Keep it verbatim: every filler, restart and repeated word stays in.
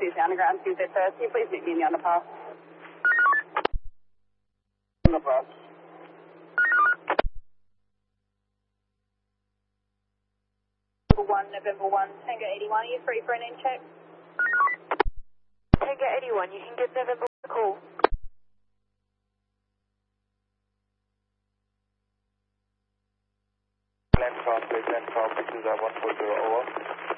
Tuesday Underground, Tuesday first. Can you please meet me in the underpass? Underpass. November one, November one, Tango eighty-one, are you free for an in check? Tango eighty-one, you can give November one a call. Land cross, please, land cross, this is one four zero, over.